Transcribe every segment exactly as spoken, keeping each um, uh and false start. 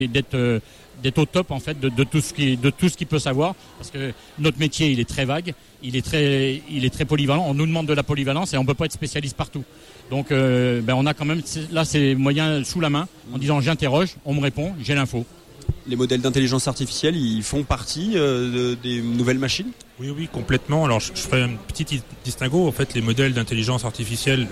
d'être, euh, d'être au top en fait de, de tout ce qui, de tout ce qu'il peut savoir, parce que notre métier il est très vague, il est très, il est très polyvalent. On nous demande de la polyvalence et on peut pas être spécialiste partout. Donc euh, ben on a quand même là ces moyens sous la main en disant j'interroge, on me répond, j'ai l'info. Les modèles d'intelligence artificielle, ils font partie euh, de, des nouvelles machines ? Oui, oui, complètement. Alors, je, je ferai un petit distinguo. En fait, les modèles d'intelligence artificielle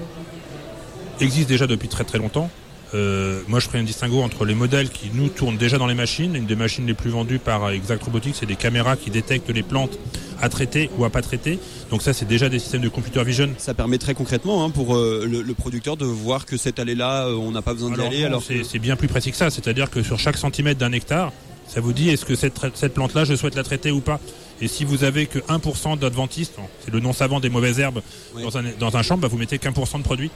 existent déjà depuis très très longtemps. Euh, moi, je ferai un distinguo entre les modèles qui nous tournent déjà dans les machines. Une des machines les plus vendues par Exact Robotics, c'est des caméras qui détectent les plantes à traiter ou à pas traiter. Donc ça, c'est déjà des systèmes de computer vision. Ça permet très concrètement hein, pour euh, le, le producteur de voir que cette allée-là, euh, on n'a pas besoin d'y alors aller. Non, alors c'est, que... c'est bien plus précis que ça. C'est-à-dire que sur chaque centimètre d'un hectare, ça vous dit est-ce que cette, cette plante-là, je souhaite la traiter ou pas. Et si vous avez que un pour cent d'adventistes, c'est le nom savant des mauvaises herbes, oui. dans, un, dans un champ, bah vous mettez qu'un pour cent de produit.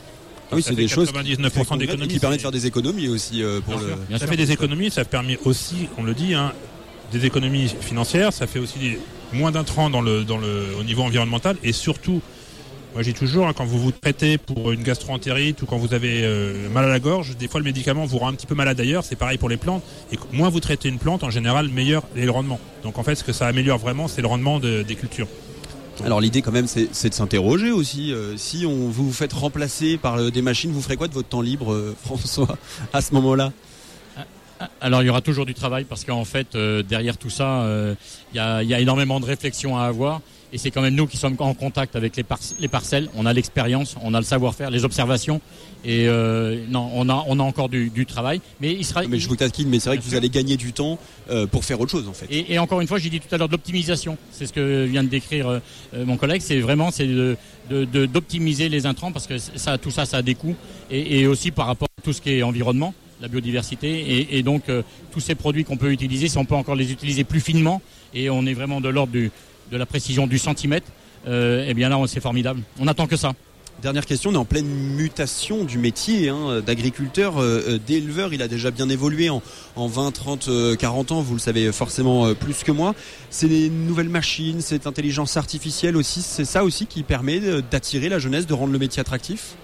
Ah oui, c'est des choses quatre-vingt-dix-neuf pour cent d'économies. Qui permettent de faire des économies aussi. Euh, pour bien le... sûr. Bien ça sûr. Fait des économies, ça permet aussi, on le dit, hein, des économies financières, ça fait aussi des, moins d'intrants dans le, dans le, au niveau environnemental et surtout, moi j'ai toujours, hein, quand vous vous traitez pour une gastro-entérite ou quand vous avez euh, mal à la gorge, des fois le médicament vous rend un petit peu malade d'ailleurs, c'est pareil pour les plantes, et moins vous traitez une plante, en général, meilleur est le rendement. Donc en fait, ce que ça améliore vraiment, c'est le rendement de, des cultures. Alors l'idée quand même c'est, c'est de s'interroger aussi, euh, si on vous vous faites remplacer par euh, des machines, vous ferez quoi de votre temps libre euh, François à ce moment-là? Alors il y aura toujours du travail parce qu'en fait euh, derrière tout ça il euh, y, a, y a énormément de réflexions à avoir et c'est quand même nous qui sommes en contact avec les, par- les parcelles, on a l'expérience, on a le savoir-faire, les observations et euh, non on a on a encore du, du travail mais il sera. Mais je vous taquine, mais c'est vrai que vous allez gagner du temps euh, pour faire autre chose en fait. Et, et encore une fois j'ai dit tout à l'heure de l'optimisation, c'est ce que vient de décrire euh, mon collègue, c'est vraiment c'est de, de, de, d'optimiser les intrants parce que ça tout ça ça a des coûts et, et aussi par rapport à tout ce qui est environnement. La biodiversité et, et donc euh, tous ces produits qu'on peut utiliser, si on peut encore les utiliser plus finement et on est vraiment de l'ordre du, de la précision du centimètre, euh, et bien là c'est formidable. On n'attend que ça. Dernière question, on est en pleine mutation du métier hein, d'agriculteur, euh, d'éleveur. Il a déjà bien évolué en, en vingt, trente, quarante ans, vous le savez forcément euh, plus que moi. C'est les nouvelles machines, cette intelligence artificielle aussi, c'est ça aussi qui permet d'attirer la jeunesse, de rendre le métier attractif.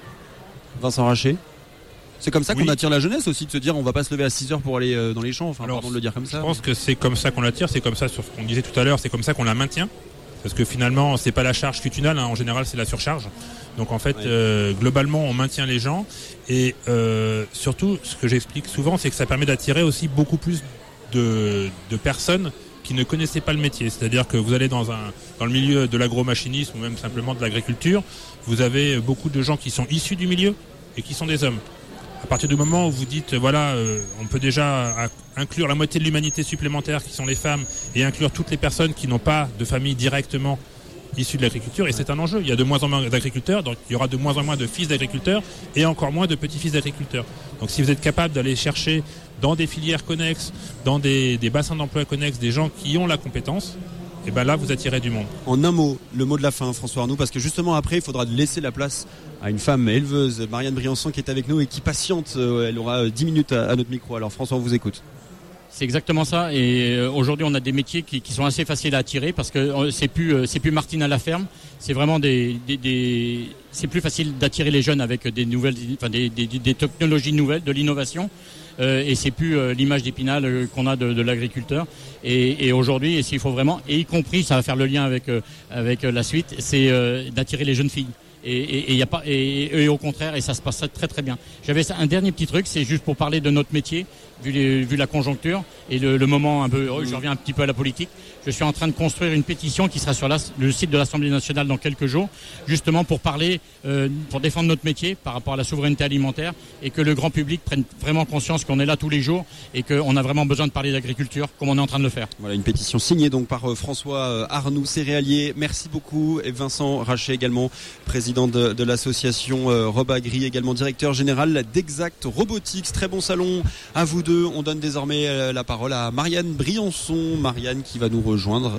Vincent Rachet. C'est comme ça qu'on oui. attire la jeunesse aussi, de se dire on va pas se lever à six heures pour aller euh, dans les champs, enfin Alors, pardon de le dire comme ça. Je pense que c'est comme ça qu'on l'attire, c'est comme ça sur ce qu'on disait tout à l'heure, c'est comme ça qu'on la maintient. Parce que finalement, c'est pas la charge futunale, hein, en général c'est la surcharge. Donc en fait, ouais. euh, globalement, on maintient les gens et euh, surtout, ce que j'explique souvent, c'est que ça permet d'attirer aussi beaucoup plus de, de personnes qui ne connaissaient pas le métier. C'est-à-dire que vous allez dans un dans le milieu de l'agromachinisme ou même simplement de l'agriculture, vous avez beaucoup de gens qui sont issus du milieu et qui sont des hommes. À partir du moment où vous dites, voilà, euh, on peut déjà inclure la moitié de l'humanité supplémentaire qui sont les femmes et inclure toutes les personnes qui n'ont pas de famille directement issue de l'agriculture, et c'est un enjeu. Il y a de moins en moins d'agriculteurs, donc il y aura de moins en moins de fils d'agriculteurs et encore moins de petits-fils d'agriculteurs. Donc si vous êtes capable d'aller chercher dans des filières connexes, dans des, des bassins d'emploi connexes, des gens qui ont la compétence, et ben là vous attirez du monde. En un mot, le mot de la fin, François Arnoux, parce que justement après il faudra laisser la place à une femme éleveuse, Marianne Briançon, qui est avec nous et qui patiente. Elle aura dix minutes à notre micro. Alors François, on vous écoute. C'est exactement ça. Et aujourd'hui, on a des métiers qui, qui sont assez faciles à attirer parce que c'est plus c'est plus Martine à la ferme. C'est vraiment des, des, des c'est plus facile d'attirer les jeunes avec des nouvelles, enfin des, des, des technologies nouvelles, de l'innovation. Euh, et c'est plus euh, l'image d'Épinal euh, qu'on a de, de l'agriculteur. Et, et aujourd'hui, et s'il faut vraiment, et y compris, ça va faire le lien avec euh, avec la suite, c'est euh, d'attirer les jeunes filles. Et, et, et, y a pas, et, et au contraire, et ça se passe très très bien. J'avais un dernier petit truc, c'est juste pour parler de notre métier, vu, les, vu la conjoncture et le, le moment un peu heureux, je reviens un petit peu à la politique. Je suis en train de construire une pétition qui sera sur la, le site de l'Assemblée nationale dans quelques jours, justement pour parler, euh, pour défendre notre métier par rapport à la souveraineté alimentaire et que le grand public prenne vraiment conscience qu'on est là tous les jours et qu'on a vraiment besoin de parler d'agriculture comme on est en train de le faire. Voilà, une pétition signée donc par François Arnoux, céréalier. Merci beaucoup. Et Vincent Rachet également, président de, de l'association euh, Robagri, également directeur général d'Exact Robotics. Très bon salon à vous deux. On donne désormais euh, la parole à Marianne Briançon. Marianne qui va nous rejoindre.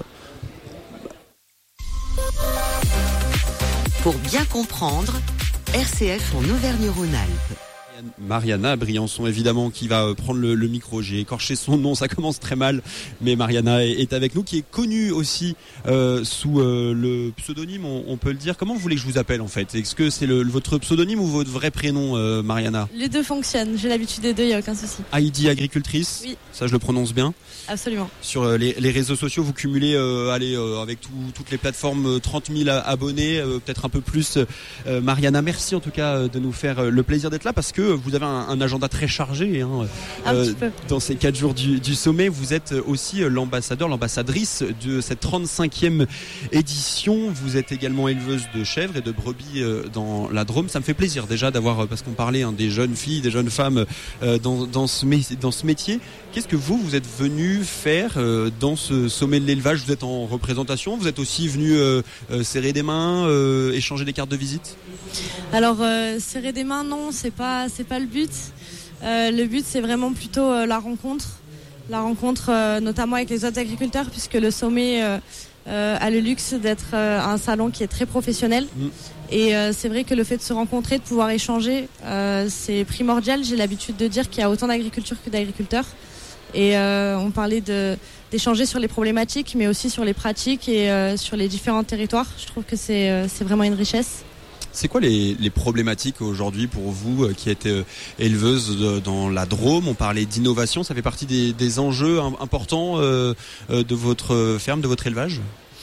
Pour bien comprendre, R C F en Auvergne-Rhône-Alpes. Mariana Briançon, évidemment, qui va prendre le, le micro. J'ai écorché son nom, ça commence très mal, mais Mariana est, est avec nous, qui est connue aussi euh, sous euh, le pseudonyme, on, on peut le dire. Comment vous voulez que je vous appelle en fait? Est-ce que c'est le, votre pseudonyme ou votre vrai prénom, euh, Mariana? Les deux fonctionnent, j'ai l'habitude des deux, il n'y a aucun souci. Heidi Agricultrice? Oui. Ça, je le prononce bien? Absolument. Sur euh, les, les réseaux sociaux, vous cumulez euh, allez, euh, avec tout, toutes les plateformes trente mille abonnés, euh, peut-être un peu plus. Euh, Mariana, merci en tout cas de nous faire le plaisir d'être là, parce que vous avez un, un agenda très chargé hein, euh, dans ces quatre jours du, du sommet. Vous êtes aussi l'ambassadeur, l'ambassadrice de cette trente-cinquième édition. Vous êtes également éleveuse de chèvres et de brebis euh, dans la Drôme. Ça me fait plaisir déjà d'avoir, parce qu'on parlait hein, des jeunes filles, des jeunes femmes euh, dans, dans, ce, dans ce métier. Qu'est-ce que vous, vous êtes venu faire euh, dans ce sommet de l'élevage? Vous êtes en représentation, vous êtes aussi venu euh, euh, serrer des mains, euh, échanger des cartes de visite? Alors euh, serrer des mains, non, c'est pas c'est pas le but. Euh, le but, c'est vraiment plutôt euh, la rencontre, la rencontre euh, notamment avec les autres agriculteurs, puisque le sommet euh, euh, a le luxe d'être euh, un salon qui est très professionnel. Mmh. Et euh, c'est vrai que le fait de se rencontrer, de pouvoir échanger, euh, c'est primordial. J'ai l'habitude de dire qu'il y a autant d'agriculture que d'agriculteurs. Et euh, on parlait de, d'échanger sur les problématiques, mais aussi sur les pratiques et euh, sur les différents territoires. Je trouve que c'est, euh, c'est vraiment une richesse. C'est quoi les, les problématiques aujourd'hui pour vous euh, qui êtes euh, éleveuse de, dans la Drôme? On parlait d'innovation, ça fait partie des, des enjeux importants euh, euh, de votre ferme, de votre élevage?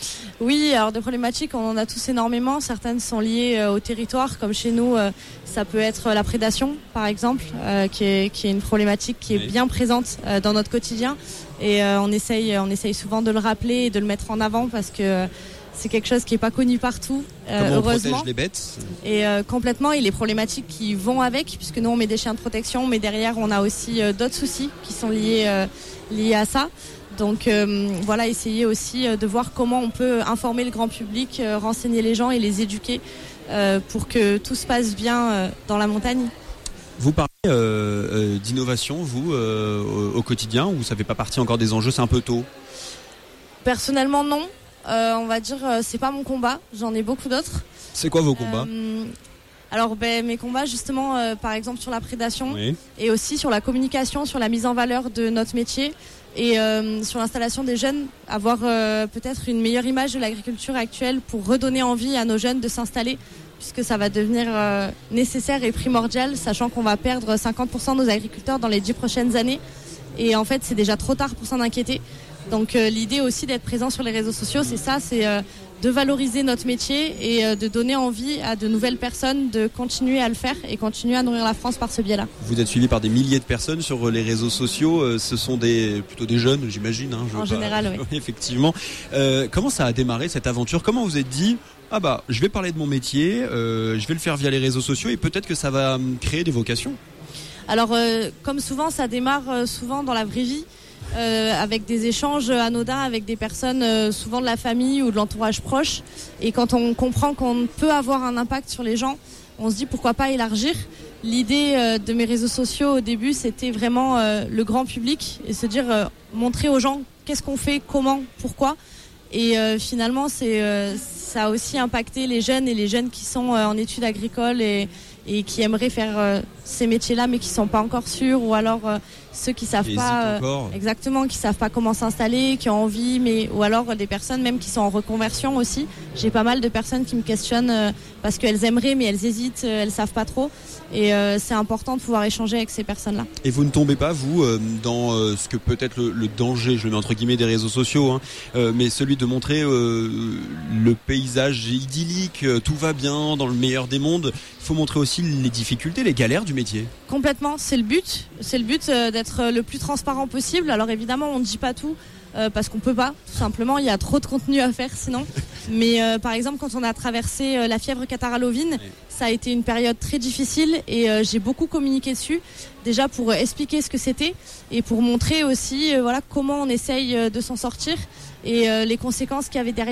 Oui, alors des problématiques, on en a tous énormément. Certaines sont liées euh, au territoire, comme chez nous, euh, ça peut être la prédation, par exemple, euh, qui est, qui est une problématique qui est oui. bien présente euh, dans notre quotidien. Et euh, on essaye, on essaye souvent de le rappeler et de le mettre en avant, parce que euh, c'est quelque chose qui n'est pas connu partout, euh, Comment on heureusement. protège les bêtes? Et euh, complètement, et les problématiques qui vont avec, puisque nous on met des chiens de protection, mais derrière on a aussi euh, d'autres soucis qui sont liés, euh, liés à ça. Donc euh, voilà, essayer aussi euh, de voir comment on peut informer le grand public, euh, renseigner les gens et les éduquer euh, pour que tout se passe bien euh, dans la montagne. Vous parlez euh, euh, d'innovation, vous, euh, au, au quotidien, ou ça fait pas partie encore des enjeux, c'est un peu tôt? Personnellement, non. Euh, on va dire, euh, c'est pas mon combat, j'en ai beaucoup d'autres. C'est quoi vos combats? euh, Alors ben, mes combats justement euh, par exemple sur la prédation oui. et aussi sur la communication, sur la mise en valeur de notre métier et euh, sur l'installation des jeunes, avoir euh, peut-être une meilleure image de l'agriculture actuelle pour redonner envie à nos jeunes de s'installer, puisque ça va devenir euh, nécessaire et primordial, sachant qu'on va perdre cinquante pour cent de nos agriculteurs dans les dix prochaines années et en fait c'est déjà trop tard pour s'en inquiéter. Donc euh, l'idée aussi d'être présent sur les réseaux sociaux, c'est ça, c'est euh, de valoriser notre métier et euh, de donner envie à de nouvelles personnes de continuer à le faire et continuer à nourrir la France par ce biais-là. Vous êtes suivi par des milliers de personnes sur les réseaux sociaux, euh, ce sont des, plutôt des jeunes, j'imagine. Hein, je en général, pas... oui. Effectivement. Euh, comment ça a démarré cette aventure? Comment vous êtes dit, ah bah, je vais parler de mon métier, euh, je vais le faire via les réseaux sociaux et peut-être que ça va créer des vocations? Alors, euh, comme souvent, ça démarre euh, souvent dans la vraie vie. Euh, avec des échanges anodins avec des personnes euh, souvent de la famille ou de l'entourage proche, et quand on comprend qu'on peut avoir un impact sur les gens, on se dit pourquoi pas élargir. L'idée euh, de mes réseaux sociaux au début, c'était vraiment euh, le grand public et se dire euh, montrer aux gens qu'est-ce qu'on fait, comment, pourquoi, et euh, finalement c'est, euh, ça a aussi impacté les jeunes et les jeunes qui sont euh, en études agricoles et, et qui aimeraient faire euh, ces métiers-là mais qui sont pas encore sûrs, ou alors euh, ceux qui savent pas euh, exactement, qui savent pas comment s'installer, qui ont envie, mais ou alors euh, des personnes même qui sont en reconversion aussi. J'ai pas mal de personnes qui me questionnent euh, parce qu'elles aimeraient mais elles hésitent, euh, elles savent pas trop, et euh, c'est important de pouvoir échanger avec ces personnes-là. Et vous ne tombez pas vous euh, dans euh, ce que peut être le, le danger, je le mets entre guillemets, des réseaux sociaux, hein, euh, mais celui de montrer euh, le paysage idyllique, euh, tout va bien dans le meilleur des mondes. Il faut montrer aussi les difficultés, les galères du métier. Complètement, c'est le but, c'est le but euh, d'être le plus transparent possible. Alors évidemment, on ne dit pas tout euh, parce qu'on peut pas, tout simplement, il y a trop de contenu à faire sinon. Mais euh, par exemple, quand on a traversé euh, la fièvre catarrhale-ovine, oui. ça a été une période très difficile et euh, j'ai beaucoup communiqué dessus, déjà pour euh, expliquer ce que c'était et pour montrer aussi euh, voilà, comment on essaye euh, de s'en sortir et euh, les conséquences qu'il y avait derrière.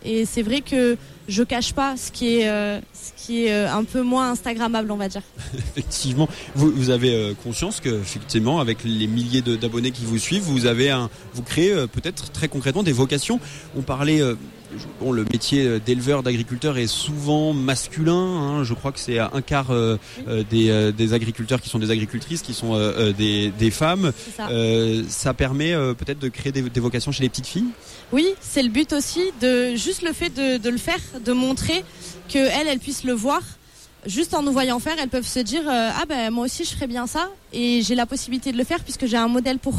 Et c'est vrai que je cache pas ce qui est, euh, ce qui est euh, un peu moins instagrammable, on va dire. Effectivement, vous, vous avez euh, conscience que, effectivement, avec les milliers de, d'abonnés qui vous suivent, vous avez un, vous créez euh, peut-être très concrètement des vocations. On parlait, euh, bon, le métier d'éleveur, d'agriculteur est souvent masculin. Hein, je crois que c'est un quart euh, euh, des, euh, des agriculteurs qui sont des agricultrices, qui sont euh, euh, des, des femmes. Ça. Euh, ça permet euh, peut-être de créer des, des vocations chez les petites filles. Oui, c'est le but aussi, de juste le fait de, de le faire, de montrer qu'elles, elles puissent le voir. Juste en nous voyant faire, elles peuvent se dire euh, ah ben moi aussi je ferais bien ça, et j'ai la possibilité de le faire puisque j'ai un modèle pour.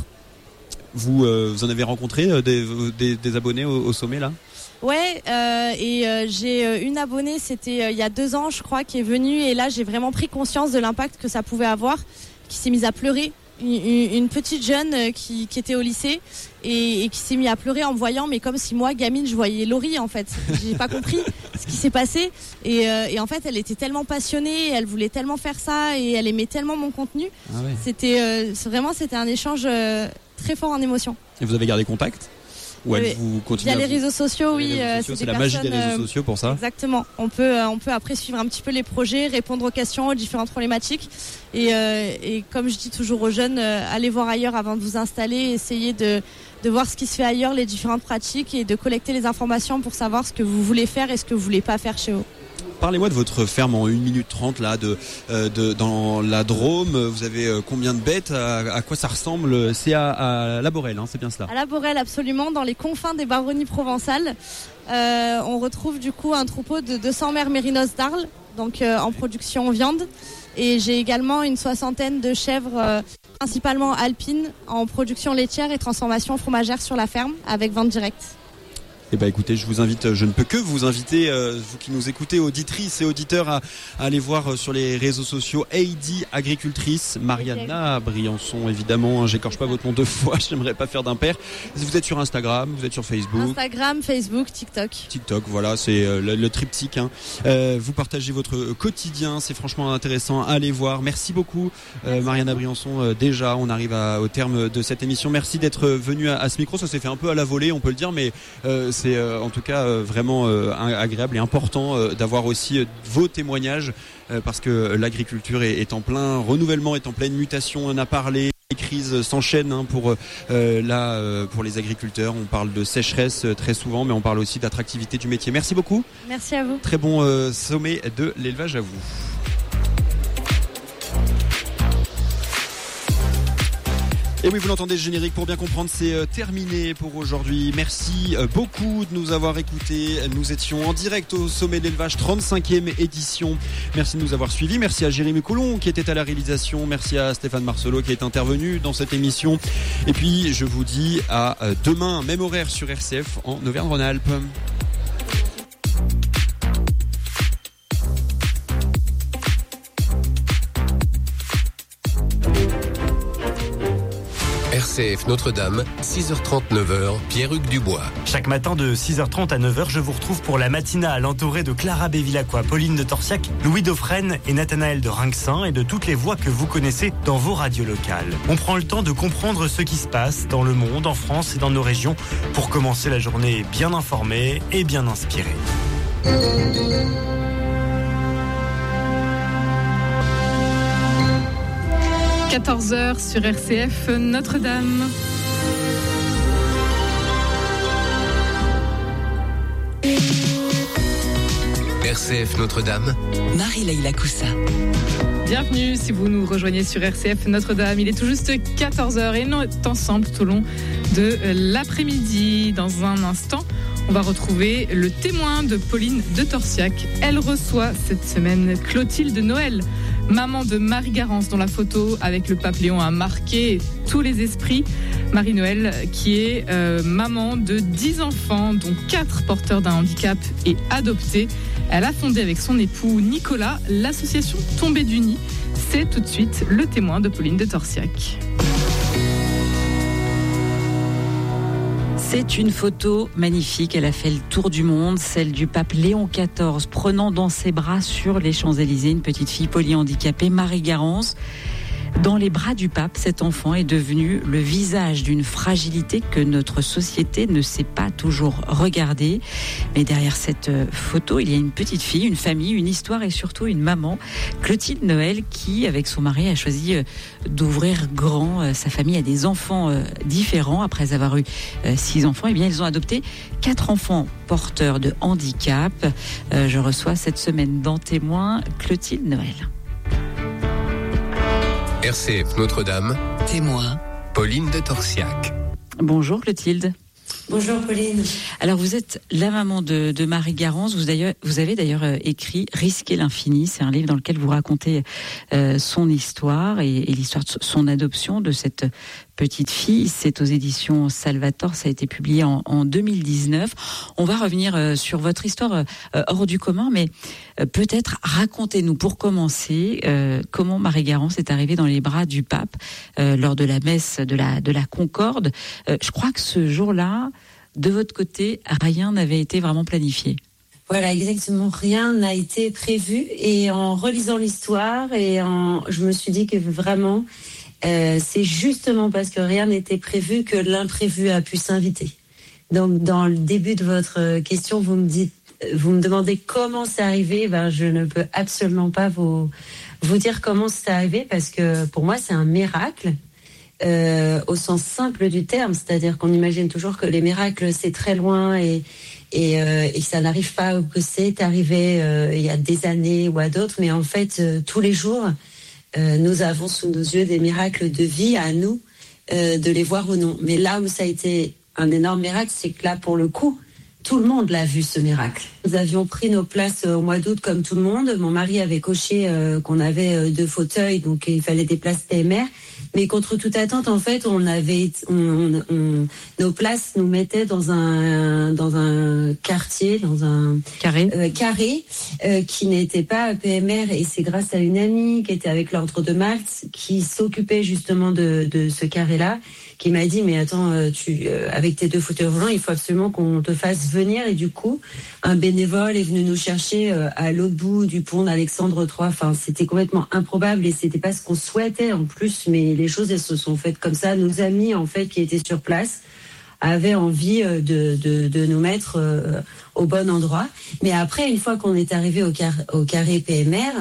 Vous, euh, vous en avez rencontré euh, des, des, des abonnés au, au sommet là? Ouais, euh, et euh, j'ai euh, une abonnée, c'était euh, il y a deux ans je crois, qui est venue, et là j'ai vraiment pris conscience de l'impact que ça pouvait avoir, qui s'est mise à pleurer. Une, une petite jeune qui, qui était au lycée et, et qui s'est mise à pleurer en me voyant, mais comme si moi, gamine, je voyais Laurie en fait. J'ai pas compris ce qui s'est passé, et, euh, et en fait elle était tellement passionnée, elle voulait tellement faire ça et elle aimait tellement mon contenu. Ah ouais. C'était euh, vraiment c'était un échange euh, très fort en émotion. Et vous avez gardé contact? Ou elle Oui. vous continue Via à les vous... réseaux sociaux, oui. Les réseaux euh, sociaux, c'est c'est des la magie des personnes, réseaux euh, sociaux pour ça. Exactement. On peut, euh, on peut après suivre un petit peu les projets, répondre aux questions, aux différentes problématiques. Et, euh, et comme je dis toujours aux jeunes, euh, allez voir ailleurs avant de vous installer, essayez de, de voir ce qui se fait ailleurs, les différentes pratiques, et de collecter les informations pour savoir ce que vous voulez faire et ce que vous voulez pas faire chez vous. Parlez-moi de votre ferme en une minute trente là, de, euh, de, dans la Drôme. Vous avez euh, combien de bêtes? à, à quoi ça ressemble? C'est à, à La Borelle, hein, c'est bien cela? À La Borelle, absolument, dans les confins des baronnies provençales. Euh, on retrouve du coup un troupeau de deux cents mères mérinos d'Arles, donc euh, en production viande. Et j'ai également une soixantaine de chèvres, euh, principalement alpines, en production laitière et transformation fromagère sur la ferme, avec vente directe. Eh ben écoutez, je vous invite, je ne peux que vous inviter, euh, vous qui nous écoutez, auditrices et auditeurs, à, à aller voir euh, sur les réseaux sociaux Heidi Agricultrice, Mariana Briançon évidemment, hein, j'écorche pas votre nom deux fois, j'aimerais pas faire d'impair. Vous êtes sur Instagram, vous êtes sur Facebook. Instagram, Facebook, TikTok. TikTok, voilà, c'est euh, le, le triptyque. Hein. Euh, vous partagez votre quotidien, c'est franchement intéressant. Allez voir. Merci beaucoup, euh, Mariana Briançon. Euh, déjà, on arrive à, au terme de cette émission. Merci d'être venu à, à ce micro. Ça s'est fait un peu à la volée, on peut le dire, mais euh, c'est euh, en tout cas euh, vraiment euh, agréable et important euh, d'avoir aussi euh, vos témoignages euh, parce que l'agriculture est, est en plein renouvellement, est en pleine mutation. On en a parlé. Les crises s'enchaînent hein, pour euh, là euh, pour les agriculteurs. On parle de sécheresse euh, très souvent, mais on parle aussi d'attractivité du métier. Merci beaucoup. Merci à vous. Très bon euh, sommet de l'élevage à vous. Et oui, vous l'entendez, le générique pour bien comprendre, c'est euh, terminé pour aujourd'hui. Merci euh, beaucoup de nous avoir écoutés. Nous étions en direct au sommet de l'élevage, trente-cinquième édition. Merci de nous avoir suivis. Merci à Jérémy Coulon qui était à la réalisation. Merci à Stéphane Marcelot qui est intervenu dans cette émission. Et puis, je vous dis à euh, demain, même horaire sur R C F en Auvergne-Rhône-Alpes. R C F Notre-Dame, six heures trente, neuf heures, Pierre-Hugues Dubois. Chaque matin de six heures trente à neuf heures, je vous retrouve pour la matinale entourée de Clara Bévilacqua, Pauline de Torsiac, Louis Dauphren et Nathanaël de Rinxin et de toutes les voix que vous connaissez dans vos radios locales. On prend le temps de comprendre ce qui se passe dans le monde, en France et dans nos régions pour commencer la journée bien informée et bien inspirée. quatorze heures sur R C F Notre-Dame. R C F Notre-Dame, Marie-Leïla Coussa. Bienvenue si vous nous rejoignez sur R C F Notre-Dame. Il est tout juste quatorze heures et nous sommes ensemble tout au long de l'après-midi. Dans un instant, on va retrouver le témoin de Pauline de Torsiac. Elle reçoit cette semaine Clotilde Noël, maman de Marie Garance, dont la photo avec le papillon a marqué tous les esprits. Marie-Noël, qui est euh, maman de dix enfants, dont quatre porteurs d'un handicap et adoptés. Elle a fondé avec son époux Nicolas l'association Tombée du Nid. C'est tout de suite le témoin de Pauline de Torsiac. C'est une photo magnifique, elle a fait le tour du monde, celle du pape Léon quatorze, prenant dans ses bras sur les Champs-Élysées une petite fille polyhandicapée, Marie Garance. Dans les bras du pape, cet enfant est devenu le visage d'une fragilité que notre société ne sait pas toujours regarder. Mais derrière cette photo, il y a une petite fille, une famille, une histoire et surtout une maman, Clotilde Noël, qui, avec son mari, a choisi d'ouvrir grand. Sa famille a des enfants différents. Après avoir eu six enfants, eh bien, ils ont adopté quatre enfants porteurs de handicap. Je reçois cette semaine dans Témoin Clotilde Noël. R C F Notre-Dame. Témoin. Pauline de Torsiac. Bonjour Clotilde. Bonjour Pauline. Alors vous êtes la maman de, de Marie Garance. Vous, vous avez d'ailleurs écrit Risquer l'infini. C'est un livre dans lequel vous racontez euh, son histoire et, et l'histoire de son adoption de cette petite fille. C'est aux éditions Salvator. Ça a été publié en, en deux mille dix-neuf. On va revenir euh, sur votre histoire euh, hors du commun, mais euh, peut-être racontez-nous pour commencer euh, comment Marie Garance est arrivée dans les bras du pape euh, lors de la messe de la, de la Concorde. Euh, je crois que ce jour-là, de votre côté, rien n'avait été vraiment planifié. Voilà, exactement. Rien n'a été prévu. Et en relisant l'histoire, et en, je me suis dit que vraiment, euh, c'est justement parce que rien n'était prévu que l'imprévu a pu s'inviter. Donc, dans le début de votre question, vous me dites, vous me demandez comment c'est arrivé. Ben, je ne peux absolument pas vous vous dire comment c'est arrivé parce que pour moi, c'est un miracle. Euh, au sens simple du terme, c'est-à-dire qu'on imagine toujours que les miracles c'est très loin et et, euh, et que ça n'arrive pas ou que c'est arrivé euh, il y a des années ou à d'autres, mais en fait euh, tous les jours euh, nous avons sous nos yeux des miracles de vie à nous euh, de les voir ou non. Mais là où ça a été un énorme miracle, c'est que là pour le coup tout le monde l'a vu ce miracle. Nous avions pris nos places au mois d'août comme tout le monde. Mon mari avait coché euh, qu'on avait euh, deux fauteuils, donc il fallait des places P M R. Mais contre toute attente, en fait, on avait, on, on, on, nos places nous mettaient dans un dans un quartier, dans un carré, euh, carré euh, qui n'était pas P M R. Et c'est grâce à une amie qui était avec l'Ordre de Malte, qui s'occupait justement de, de ce carré-là, qui m'a dit mais attends, tu euh, avec tes deux fauteuils roulants, il faut absolument qu'on te fasse venir. Et du coup, un bénévole est venu nous chercher euh, à l'autre bout du pont d'Alexandre trois. Enfin, c'était complètement improbable et c'était pas ce qu'on souhaitait en plus, mais les choses elles se sont faites comme ça. Nos amis en fait qui étaient sur place avaient envie de de, de nous mettre euh, au bon endroit. Mais après, une fois qu'on est arrivé au, car, au carré P M R,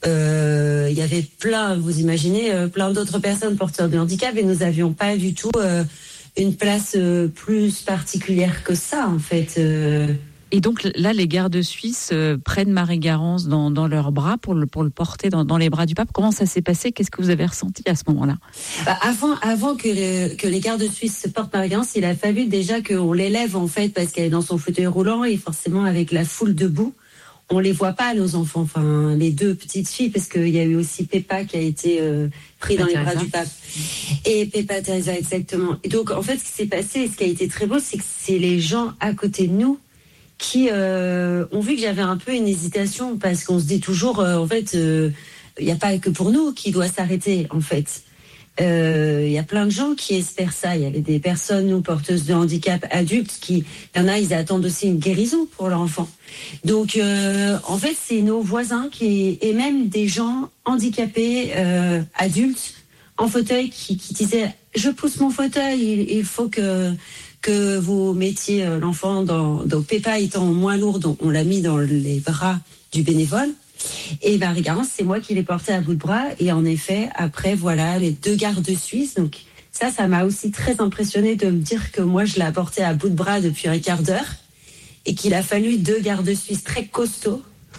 euh, il y avait plein, vous imaginez, euh, plein d'autres personnes porteurs de handicap et nous avions pas du tout euh, une place euh, plus particulière que ça en fait. Euh, Et donc là, les gardes suisses euh, prennent Marie Garance dans, dans leurs bras pour le, pour le porter dans, dans les bras du pape. Comment ça s'est passé ? Qu'est-ce que vous avez ressenti à ce moment-là ? bah avant, avant que, le, que les gardes suisses portent Marie Garance, il a fallu déjà qu'on l'élève en fait parce qu'elle est dans son fauteuil roulant et forcément avec la foule debout, on les voit pas nos enfants, enfin les deux petites filles parce qu'il y a eu aussi Peppa qui a été euh, pris dans les bras du pape et Peppa Teresa exactement. Et donc en fait ce qui s'est passé, ce qui a été très beau, c'est que c'est les gens à côté de nous qui euh, ont vu que j'avais un peu une hésitation parce qu'on se dit toujours, euh, en fait, il euh, n'y a pas que pour nous qui doit s'arrêter, en fait. Il euh, y a plein de gens qui espèrent ça. Il y avait des personnes, nous, porteuses de handicap adultes, qui, il y en a, ils attendent aussi une guérison pour leur enfant. Donc, euh, en fait, c'est nos voisins qui, et même des gens handicapés euh, adultes en fauteuil qui, qui disaient, je pousse mon fauteuil, il, il faut que que vous mettiez l'enfant dans, dans Peppa étant moins lourde, on l'a mis dans les bras du bénévole. Et Marie Garance, c'est moi qui l'ai porté à bout de bras. Et en effet, après, voilà, les deux gardes suisses. Donc ça, ça m'a aussi très impressionnée de me dire que moi, je l'ai porté à bout de bras depuis un quart d'heure et qu'il a fallu deux gardes suisses très costauds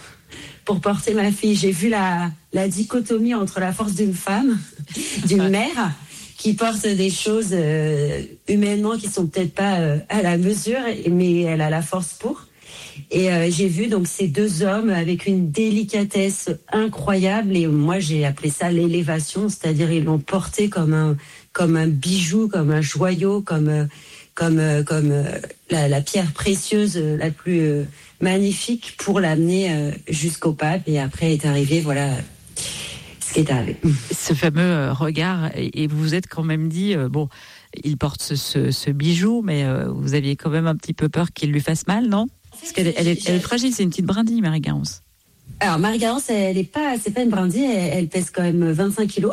pour porter ma fille. J'ai vu la, la dichotomie entre la force d'une femme, d'une mère, qui porte des choses euh, humainement qui sont peut-être pas euh, à la mesure, mais elle a la force pour. Et euh, j'ai vu donc ces deux hommes avec une délicatesse incroyable. Et moi, j'ai appelé ça l'élévation, c'est-à-dire ils l'ont porté comme un comme un bijou, comme un joyau, comme euh, comme euh, comme euh, la, la pierre précieuse euh, la plus euh, magnifique pour l'amener euh, jusqu'au pape. Et après est arrivé, voilà. Ce fameux regard, et vous vous êtes quand même dit, euh, bon, il porte ce, ce, ce bijou, mais euh, vous aviez quand même un petit peu peur qu'il lui fasse mal, non ? Parce qu'elle elle est, elle est fragile, c'est une petite brindille, Marie Garance. Alors, Marie-Garance, elle est pas, c'est pas une brindille, elle, elle pèse quand même vingt-cinq kilos.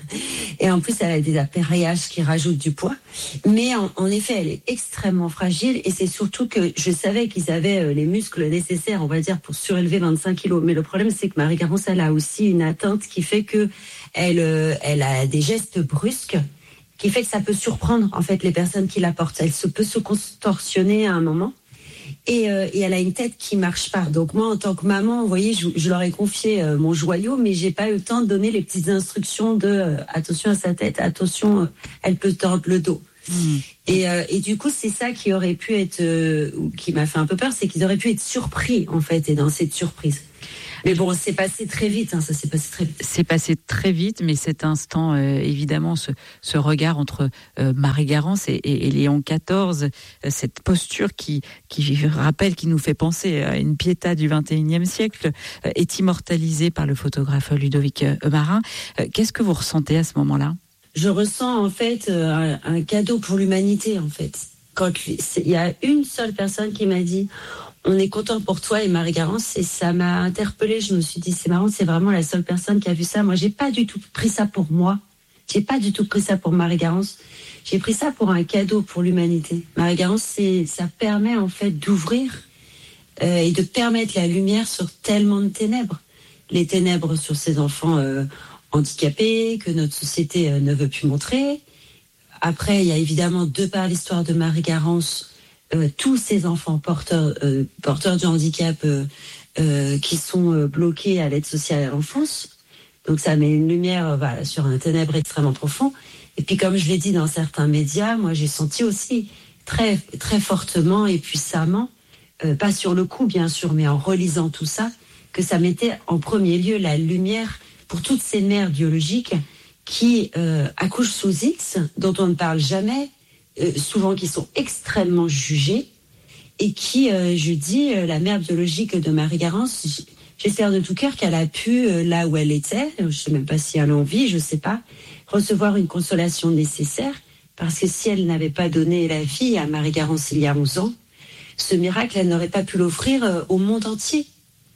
Et en plus, elle a des appareillages qui rajoutent du poids. Mais en, en effet, elle est extrêmement fragile. Et c'est surtout que je savais qu'ils avaient les muscles nécessaires, on va dire, pour surélever vingt-cinq kilos. Mais le problème, c'est que Marie-Garance, elle a aussi une atteinte qui fait que elle, elle a des gestes brusques, qui fait que ça peut surprendre, en fait, les personnes qui la portent. Elle se peut se contorsionner à un moment. Et, euh, et elle a une tête qui marche pas. Donc moi, en tant que maman, vous voyez, je, je leur ai confié euh, mon joyau, mais j'ai pas eu le temps de donner les petites instructions de euh, attention à sa tête, attention, euh, elle peut tordre le dos. Mmh. Et, euh, et du coup, c'est ça qui aurait pu être, euh, qui m'a fait un peu peur, c'est qu'ils auraient pu être surpris en fait, et dans cette surprise. Mais bon, c'est passé très vite, hein, ça s'est passé très vite. C'est passé très vite, mais cet instant, euh, évidemment, ce, ce regard entre euh, Marie-Garance et, et, et Léon quatorze, euh, cette posture qui, qui rappelle, qui nous fait penser à une Pietà du vingt et unième siècle, euh, est immortalisée par le photographe Ludovic euh, Marin. Euh, qu'est-ce que vous ressentez à ce moment-là ? Je ressens en fait euh, un, un cadeau pour l'humanité, en fait. Quand il y a une seule personne qui m'a dit on est content pour toi et Marie-Garance, et ça m'a interpellée. Je me suis dit, c'est marrant, c'est vraiment la seule personne qui a vu ça. Moi, j'ai pas du tout pris ça pour moi. J'ai pas du tout pris ça pour Marie-Garance. J'ai pris ça pour un cadeau pour l'humanité. Marie-Garance, c'est, ça permet en fait d'ouvrir euh, et de permettre la lumière sur tellement de ténèbres. Les ténèbres sur ces enfants euh, handicapés que notre société euh, ne veut plus montrer. Après, il y a évidemment, de par l'histoire de Marie-Garance, Euh, tous ces enfants porteurs, euh, porteurs de handicap euh, euh, qui sont euh, bloqués à l'aide sociale à l'enfance. Donc ça met une lumière euh, voilà, sur un ténèbre extrêmement profond. Et puis comme je l'ai dit dans certains médias, moi j'ai senti aussi très, très fortement et puissamment, euh, pas sur le coup bien sûr, mais en relisant tout ça, que ça mettait en premier lieu la lumière pour toutes ces mères biologiques qui euh, accouchent sous X, dont on ne parle jamais, Euh, souvent qui sont extrêmement jugés et qui, euh, je dis, euh, la mère biologique de Marie-Garance, j'espère de tout cœur qu'elle a pu, euh, là où elle était, je ne sais même pas si elle a envie, je ne sais pas, recevoir une consolation nécessaire, parce que si elle n'avait pas donné la vie à Marie-Garance il y a onze ans, ce miracle, elle n'aurait pas pu l'offrir euh, au monde entier.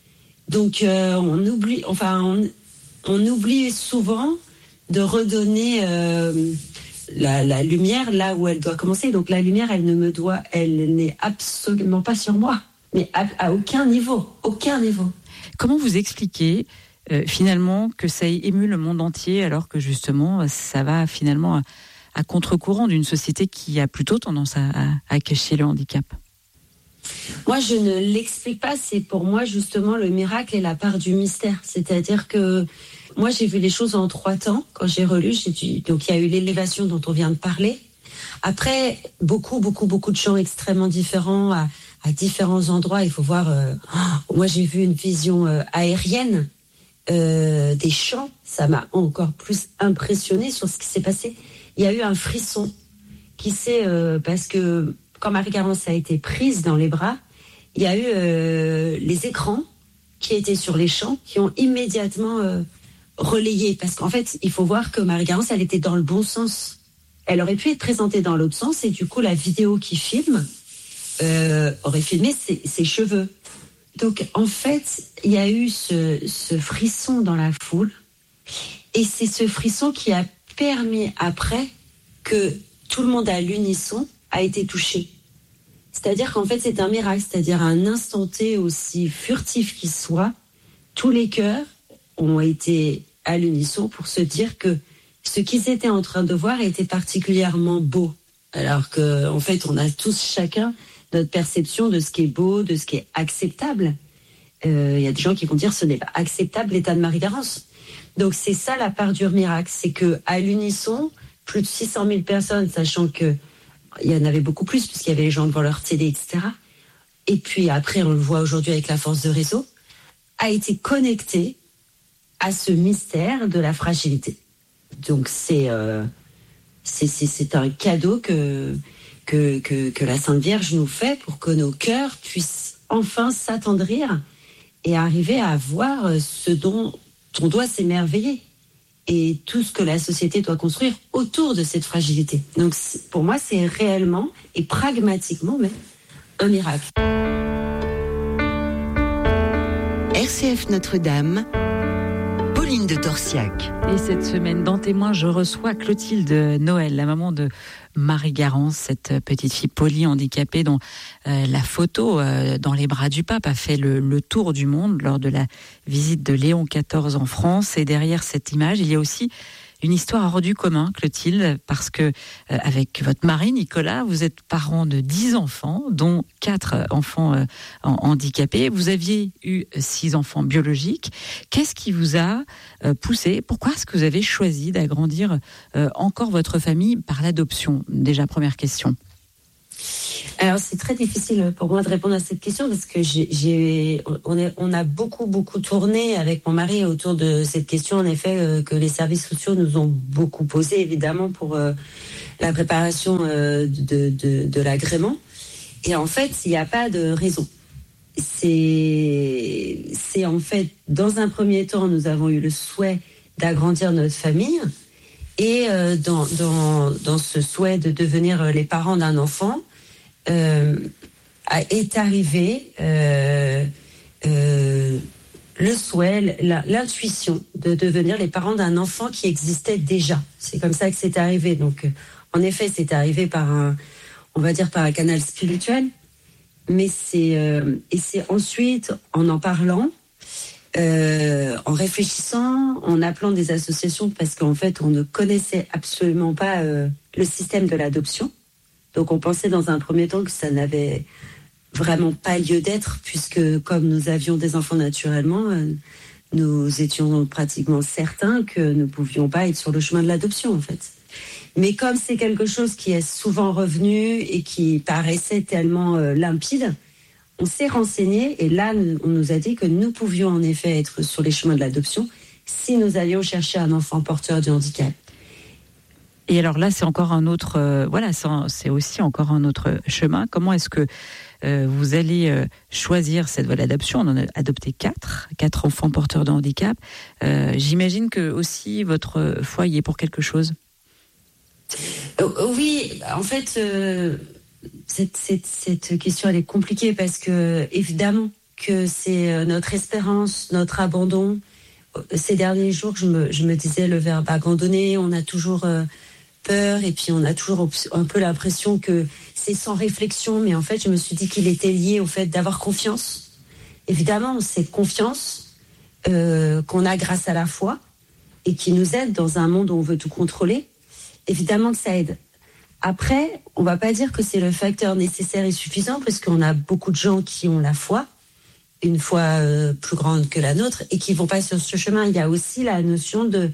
Donc, euh, on oublie, enfin, on, on oublie souvent de redonner... Euh, La, la lumière là où elle doit commencer. Donc la lumière, elle ne me doit, elle n'est absolument pas sur moi, mais à, à aucun niveau, aucun niveau. Comment vous expliquez euh, finalement que ça ait ému le monde entier alors que justement ça va finalement à, à contre-courant d'une société qui a plutôt tendance à, à, à cacher le handicap? Moi, je ne l'explique pas. C'est pour moi justement le miracle et la part du mystère. C'est-à-dire que moi, j'ai vu les choses en trois temps. Quand j'ai relu, j'ai dû... donc il y a eu l'élévation dont on vient de parler. Après, beaucoup, beaucoup, beaucoup de chants extrêmement différents à, à différents endroits. Il faut voir. Euh... Oh, moi, j'ai vu une vision euh, aérienne euh, des chants. Ça m'a encore plus impressionné sur ce qui s'est passé. Il y a eu un frisson qui s'est euh, parce que quand Marie-Garance a été prise dans les bras, il y a eu euh, les écrans qui étaient sur les chants qui ont immédiatement euh, relayé. Parce qu'en fait, il faut voir que Marie-Garance, elle était dans le bon sens. Elle aurait pu être présentée dans l'autre sens et du coup, la vidéo qui filme euh, aurait filmé ses, ses cheveux. Donc, en fait, il y a eu ce, ce frisson dans la foule et c'est ce frisson qui a permis après que tout le monde à l'unisson a été touché. C'est-à-dire qu'en fait, c'est un miracle. C'est-à-dire, à un instant T, aussi furtif qu'il soit, tous les cœurs ont été à l'unisson pour se dire que ce qu'ils étaient en train de voir était particulièrement beau. Alors qu'en fait, on a tous chacun notre perception de ce qui est beau, de ce qui est acceptable. Il euh, y a des gens qui vont dire que ce n'est pas acceptable l'état de Marie-Garance. Donc, c'est ça la part du miracle. C'est qu'à l'unisson, plus de six cent mille personnes, sachant que il y en avait beaucoup plus, puisqu'il y avait les gens devant leur télé, et cetera. Et puis après, on le voit aujourd'hui avec la force de réseau, a été connecté à ce mystère de la fragilité. Donc c'est, euh, c'est, c'est, c'est un cadeau que, que, que, que la Sainte Vierge nous fait pour que nos cœurs puissent enfin s'attendrir et arriver à voir ce dont on doit s'émerveiller. Et tout ce que la société doit construire autour de cette fragilité. Donc pour moi, c'est réellement et pragmatiquement même un miracle. R C F Notre-Dame, Pauline de Torsiac. Et cette semaine, dans Témoins, je reçois Clotilde Noël, la maman de Marie Garance, cette petite fille polyhandicapée dont euh, la photo euh, dans les bras du pape a fait le, le tour du monde lors de la visite de Léon quatorze en France. Et derrière cette image, il y a aussi une histoire hors du commun, Clotilde, parce que euh, avec votre mari Nicolas, vous êtes parent de dix enfants, dont quatre enfants euh, handicapés. Vous aviez eu six enfants biologiques. Qu'est-ce qui vous a euh, poussé ? Pourquoi est-ce que vous avez choisi d'agrandir euh, encore votre famille par l'adoption ? Déjà, première question. Alors c'est très difficile pour moi de répondre à cette question parce que j'ai, j'ai, on, est, on a beaucoup beaucoup tourné avec mon mari autour de cette question en effet euh, que les services sociaux nous ont beaucoup posé évidemment pour euh, la préparation euh, de, de, de l'agrément. Et en fait il n'y a pas de raison. C'est, c'est en fait dans un premier temps nous avons eu le souhait d'agrandir notre famille. Et euh, dans, dans, dans ce souhait de devenir les parents d'un enfant, euh, est arrivé euh, euh, le souhait, la, l'intuition de devenir les parents d'un enfant qui existait déjà. C'est comme ça que c'est arrivé. Donc, euh, en effet, c'est arrivé par un, on va dire par un canal spirituel, mais c'est euh, et c'est ensuite en en parlant. Euh, en réfléchissant, en appelant des associations parce qu'en fait on ne connaissait absolument pas euh, le système de l'adoption. Donc on pensait dans un premier temps que ça n'avait vraiment pas lieu d'être puisque comme nous avions des enfants naturellement, euh, nous étions pratiquement certains que nous ne pouvions pas être sur le chemin de l'adoption en fait. Mais comme c'est quelque chose qui est souvent revenu et qui paraissait tellement euh, limpide, on s'est renseigné et là, on nous a dit que nous pouvions en effet être sur les chemins de l'adoption si nous allions chercher un enfant porteur de handicap. Et alors là, c'est encore un autre, euh, voilà, c'est aussi encore un autre chemin. Comment est-ce que euh, vous allez euh, choisir cette voie d'adoption ? On en a adopté quatre, quatre enfants porteurs de handicap. Euh, j'imagine que aussi votre foi y est pour quelque chose. Euh, oui, en fait. Euh... Cette, cette, cette question elle est compliquée parce que évidemment que c'est notre espérance, notre abandon. Ces derniers jours, je me, je me disais le verbe abandonner, on a toujours euh, peur et puis on a toujours un peu l'impression que c'est sans réflexion, mais en fait je me suis dit qu'il était lié au fait d'avoir confiance. Évidemment, c'est confiance euh, qu'on a grâce à la foi et qui nous aide dans un monde où on veut tout contrôler. Évidemment que ça aide. Après, on va pas dire que c'est le facteur nécessaire et suffisant parce qu'on a beaucoup de gens qui ont la foi, une foi euh, plus grande que la nôtre et qui vont pas sur ce chemin. Il y a aussi la notion de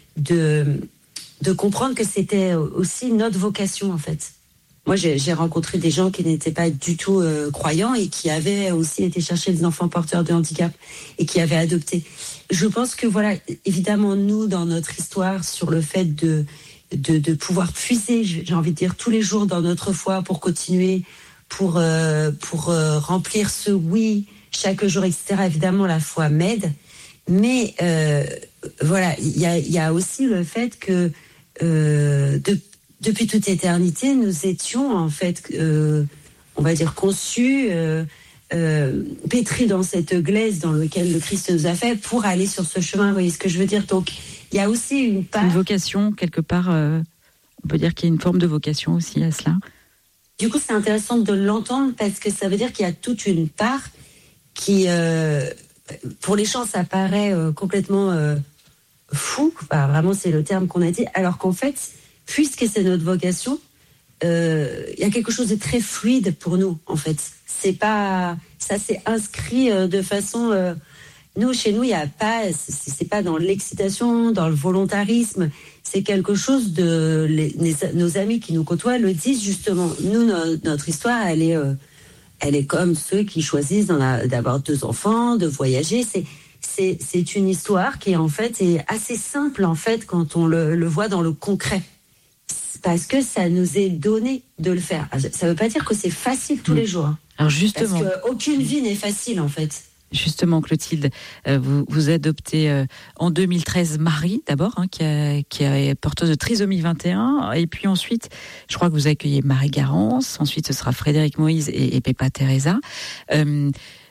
de de comprendre que c'était aussi notre vocation en fait. Moi, j'ai, j'ai rencontré des gens qui n'étaient pas du tout euh, croyants et qui avaient aussi été chercher des enfants porteurs de handicap et qui avaient adopté. Je pense que voilà, évidemment, nous dans notre histoire sur le fait de De, de pouvoir puiser, j'ai envie de dire, tous les jours dans notre foi pour continuer, pour, euh, pour euh, remplir ce oui chaque jour, et cetera. Évidemment, la foi m'aide. Mais euh, voilà, il y a, y a aussi le fait que euh, de, depuis toute éternité, nous étions en fait, euh, on va dire, conçus, euh, euh, pétris dans cette glaise dans laquelle le Christ nous a fait pour aller sur ce chemin. Vous voyez ce que je veux dire ? Donc, il y a aussi une part... Une vocation, quelque part, euh, on peut dire qu'il y a une forme de vocation aussi à cela. Du coup, c'est intéressant de l'entendre parce que ça veut dire qu'il y a toute une part qui, euh, pour les gens, ça paraît euh, complètement euh, fou. Enfin, vraiment, c'est le terme qu'on a dit. Alors qu'en fait, puisque c'est notre vocation, euh, il y a quelque chose de très fluide pour nous, en fait. C'est pas... Ça s'est inscrit euh, de façon... Euh, Nous, chez nous, il y a pas, c'est, c'est pas dans l'excitation, dans le volontarisme. C'est quelque chose de, les, les, nos amis qui nous côtoient le disent justement. Nous, no, notre histoire, elle est, euh, elle est comme ceux qui choisissent d'en a, d'avoir deux enfants, de voyager. C'est, c'est, c'est une histoire qui en fait est assez simple en fait quand on le, le voit dans le concret. Parce que ça nous est donné de le faire. Ça veut pas dire que c'est facile tous mmh. les jours. Alors justement, parce qu'aucune vie n'est facile en fait. Justement, Clotilde, euh, vous, vous adoptez euh, en deux mille treize Marie, d'abord, hein, qui, a, qui est porteuse de trisomie vingt et un. Et puis ensuite, je crois que vous accueillez Marie Garance. Ensuite, ce sera Frédéric Moïse et, et Pépa Teresa. Euh,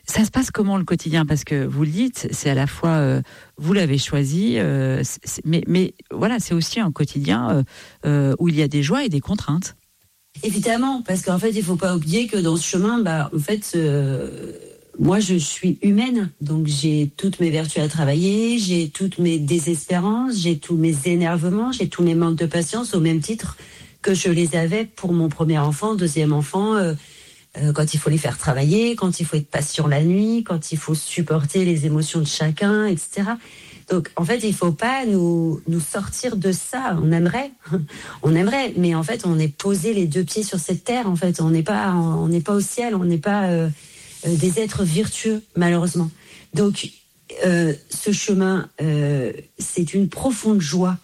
Ça se passe comment le quotidien? Parce que vous le dites, c'est à la fois, euh, vous l'avez choisi, euh, c'est, mais, mais voilà, c'est aussi un quotidien euh, euh, où il y a des joies et des contraintes. Évidemment, parce qu'en fait, il faut pas oublier que dans ce chemin, bah, en fait, euh, moi, je suis humaine, donc j'ai toutes mes vertus à travailler, j'ai toutes mes désespérances, j'ai tous mes énervements, j'ai tous mes manques de patience, au même titre que je les avais pour mon premier enfant, deuxième enfant. Euh, Euh, quand il faut les faire travailler, quand il faut être patient la nuit, quand il faut supporter les émotions de chacun, et cetera. Donc, en fait, il faut pas nous, nous sortir de ça. On aimerait, on aimerait, mais en fait, on est posé les deux pieds sur cette terre. En fait, on n'est pas, on n'est pas au ciel, on n'est pas euh, des êtres vertueux, malheureusement. Donc, euh, ce chemin, euh, c'est une profonde joie.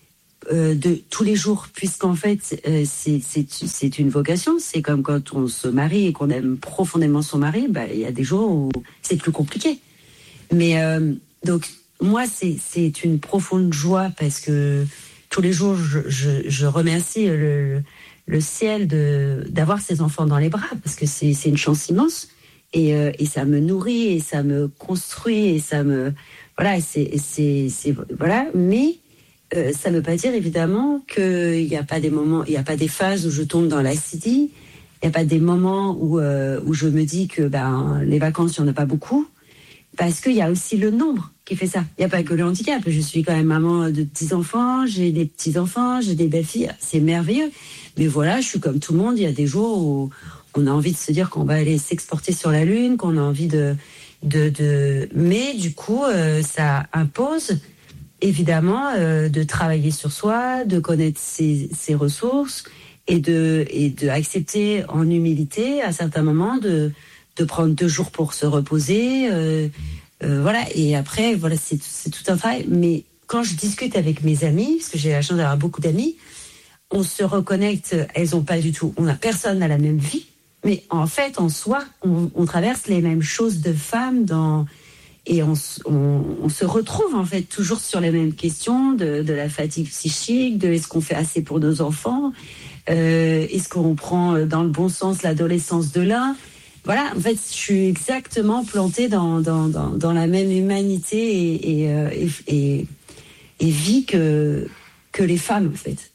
Euh, de tous les jours, puisqu'en fait euh, c'est, c'est, c'est une vocation. C'est comme quand on se marie et qu'on aime profondément son mari, bah, il y a des jours où c'est plus compliqué. Mais euh, donc moi c'est, c'est une profonde joie parce que tous les jours je, je, je remercie le, le ciel de, d'avoir ces enfants dans les bras, parce que c'est, c'est une chance immense et, euh, et ça me nourrit et ça me construit et ça me voilà c'est, c'est, c'est voilà mais Euh, ça ne veut pas dire évidemment qu'il n'y a pas des moments, il n'y a pas des phases où je tombe dans l'acidité, il n'y a pas des moments où, euh, où je me dis que ben, les vacances, il n'y en a pas beaucoup, parce qu'il y a aussi le nombre qui fait ça. Il n'y a pas que le handicap. Je suis quand même maman de petits-enfants, j'ai des petits-enfants, j'ai des belles-filles, c'est merveilleux. Mais voilà, je suis comme tout le monde, il y a des jours où on a envie de se dire qu'on va aller s'exporter sur la Lune, qu'on a envie de... de, de... Mais du coup, euh, ça impose... évidemment, euh, de travailler sur soi, de connaître ses, ses ressources et de, et de accepter en humilité, à certains moments, de, de prendre deux jours pour se reposer. Euh, euh, voilà. Et après, voilà, c'est, c'est tout un travail. Mais quand je discute avec mes amies, parce que j'ai la chance d'avoir beaucoup d'amies, on se reconnecte. Elles ont pas du tout. On a personne n'a la même vie, mais en fait, en soi, on, on traverse les mêmes choses de femmes dans. Et on, on, on se retrouve en fait toujours sur les mêmes questions de, de la fatigue psychique, de est-ce qu'on fait assez pour nos enfants, euh, est-ce qu'on prend dans le bon sens l'adolescence de l'un. Voilà, en fait, je suis exactement plantée dans, dans, dans, dans la même humanité et, et, et, et, et vie que, que les femmes en fait.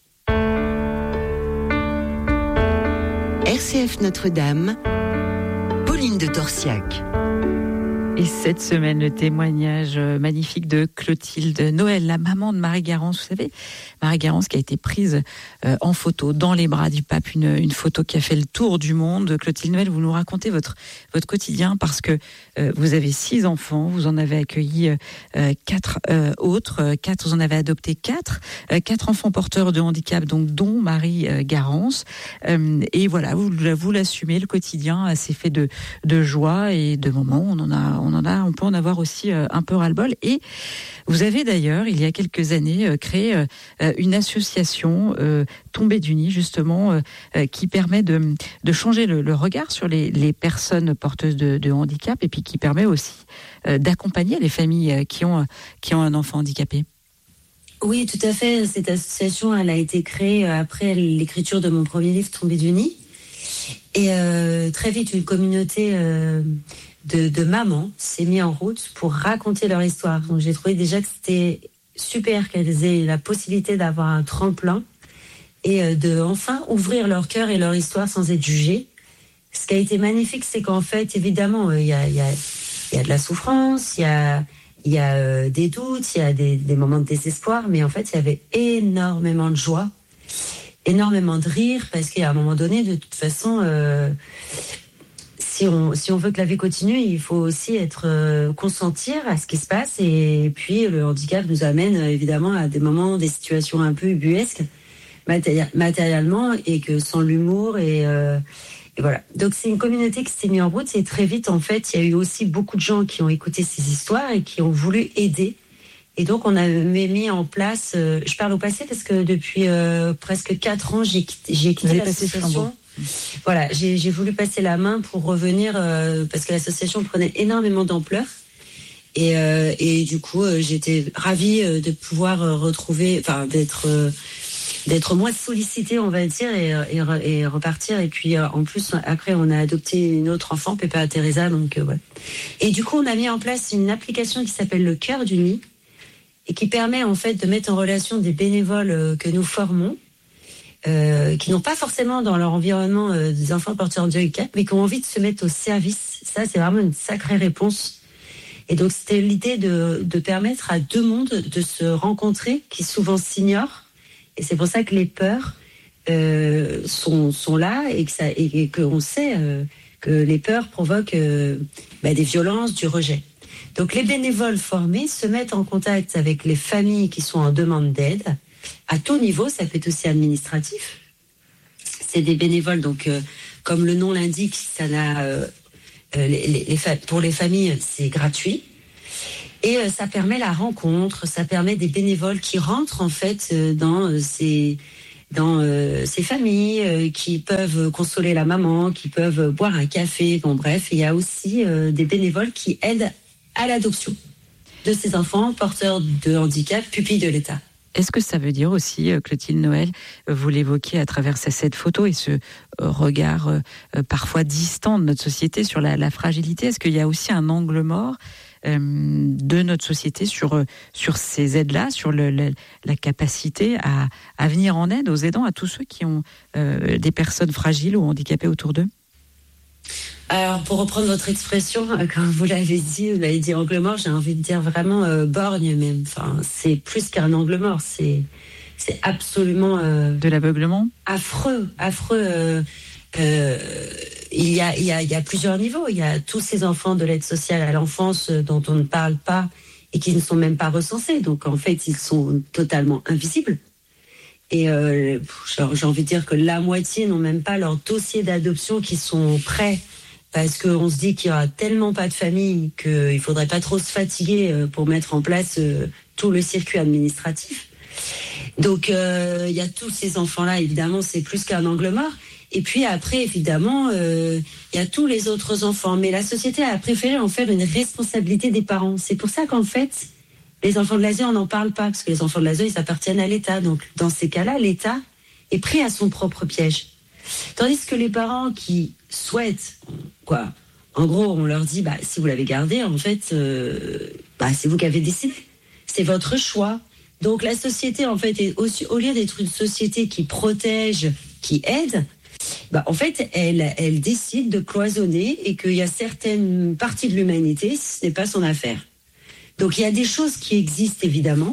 R C F Notre-Dame, Pauline de Torsiac. Et cette semaine, le témoignage magnifique de Clotilde Noël, la maman de Marie Garance. Vous savez, Marie Garance qui a été prise euh, en photo dans les bras du pape, une, une photo qui a fait le tour du monde. Clotilde Noël, vous nous racontez votre, votre quotidien parce que euh, vous avez six enfants, vous en avez accueilli euh, quatre euh, autres, quatre, vous en avez adopté quatre, euh, quatre enfants porteurs de handicap, donc dont Marie euh, Garance. Euh, et voilà, vous, vous l'assumez, le quotidien, c'est fait de, de joie et de moments. On en a, on en a, on peut en avoir aussi euh, un peu ras-le-bol. Et vous avez d'ailleurs, il y a quelques années, euh, créé euh, une association euh, Tombée du Nid, justement, euh, euh, qui permet de, de changer le, le regard sur les, les personnes porteuses de, de handicap et puis qui permet aussi euh, d'accompagner les familles euh, qui ont, qui ont un enfant handicapé. Oui, tout à fait. Cette association, elle a été créée après l'écriture de mon premier livre, Tombée du Nid. Et euh, très vite, une communauté euh, de, de mamans s'est mise en route pour raconter leur histoire. Donc j'ai trouvé déjà que c'était super qu'elles aient la possibilité d'avoir un tremplin et euh, de enfin ouvrir leur cœur et leur histoire sans être jugées. Ce qui a été magnifique, c'est qu'en fait, évidemment, il euh, y, a, y, a, y a de la souffrance, il y a, y a euh, des doutes, il y a des, des moments de désespoir, mais en fait, il y avait énormément de joie, énormément de rire, parce qu'à un moment donné, de toute façon, euh, si on, si on veut que la vie continue, il faut aussi être euh, consentir à ce qui se passe. Et puis, le handicap nous amène évidemment à des moments, des situations un peu ubuesques, matéri- matériellement, et que sans l'humour et, euh, et voilà. Donc, c'est une communauté qui s'est mise en route. Et très vite, en fait, il y a eu aussi beaucoup de gens qui ont écouté ces histoires et qui ont voulu aider. Et donc, on a mis en place... Euh, je parle au passé parce que depuis euh, presque quatre ans, j'ai quitté, j'ai quitté l'association. Voilà, j'ai, j'ai voulu passer la main pour revenir euh, parce que l'association prenait énormément d'ampleur. Et, euh, et du coup, euh, j'étais ravie euh, de pouvoir euh, retrouver... Enfin, d'être... Euh, d'être moins sollicité, on va dire, et, et, et repartir. Et puis euh, en plus, après, on a adopté une autre enfant, Pépé Teresa, donc euh, ouais. Et du coup, on a mis en place une application qui s'appelle le Cœur du Nid et qui permet en fait de mettre en relation des bénévoles euh, que nous formons, euh, qui n'ont pas forcément dans leur environnement euh, des enfants porteurs de handicap, mais qui ont envie de se mettre au service. Ça, c'est vraiment une sacrée réponse. Et donc, c'était l'idée de, de permettre à deux mondes de se rencontrer, qui souvent s'ignorent. Et c'est pour ça que les peurs euh, sont, sont là et que ça, et, et qu'on sait euh, que les peurs provoquent euh, bah, des violences, du rejet. Donc les bénévoles formés se mettent en contact avec les familles qui sont en demande d'aide à tout niveau, ça peut être aussi administratif. C'est des bénévoles, donc euh, comme le nom l'indique, ça n'a, euh, les, les, les fa- pour les familles, c'est gratuit. Et euh, ça permet la rencontre, ça permet des bénévoles qui rentrent en fait euh, dans euh, ces dans euh, ces familles, euh, qui peuvent consoler la maman, qui peuvent boire un café. Bon bref, il y a aussi euh, des bénévoles qui aident à l'adoption de ces enfants porteurs de handicap, pupilles de l'État. Est-ce que ça veut dire aussi, Clotilde Noël, vous l'évoquez à travers cette photo et ce regard euh, parfois distant de notre société sur la, la fragilité, est-ce qu'il y a aussi un angle mort euh, de notre société sur, sur ces aides-là, sur le, le, la capacité à, à venir en aide aux aidants, à tous ceux qui ont euh, des personnes fragiles ou handicapées autour d'eux? Alors, pour reprendre votre expression, quand vous l'avez dit, vous l'avez dit angle mort, j'ai envie de dire vraiment euh, borgne même. Enfin, c'est plus qu'un angle mort, c'est, c'est absolument... Euh, de l'aveuglement ? Affreux, affreux. Euh, euh, il, y a, il, y a, il y a plusieurs niveaux. Il y a tous ces enfants de l'aide sociale à l'enfance dont on ne parle pas et qui ne sont même pas recensés. Donc, en fait, ils sont totalement invisibles. Et euh, j'ai envie de dire que la moitié n'ont même pas leur dossier d'adoption qui sont prêts. Parce qu'on se dit qu'il y aura tellement pas de famille qu'il ne faudrait pas trop se fatiguer pour mettre en place tout le circuit administratif. Donc, euh, il y a tous ces enfants-là, évidemment, c'est plus qu'un angle mort. Et puis après, évidemment, euh, il y a tous les autres enfants. Mais la société a préféré en faire une responsabilité des parents. C'est pour ça qu'en fait, les enfants de l'A S E, on n'en parle pas. Parce que les enfants de l'A S E, ils appartiennent à l'État. Donc, dans ces cas-là, l'État est pris à son propre piège. Tandis que les parents qui souhaitent, quoi, en gros, on leur dit, bah, si vous l'avez gardé, en fait, euh, bah, c'est vous qui avez décidé. C'est votre choix. Donc la société, en fait, est aussi, au lieu d'être une société qui protège, qui aide, bah, en fait, elle, elle décide de cloisonner et qu'il y a certaines parties de l'humanité, ce n'est pas son affaire. Donc il y a des choses qui existent, évidemment.